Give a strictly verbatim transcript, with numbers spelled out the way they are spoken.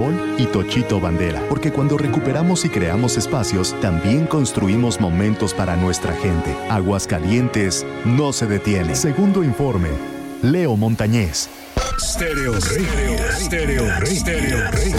Bemol y Tochito Bandera. Porque cuando recuperamos y creamos espacios, también construimos momentos para nuestra gente. Aguascalientes no se detiene. Segundo informe, Leo Montañez. Stereo Radio, Stereo Radio, Stereo Radio.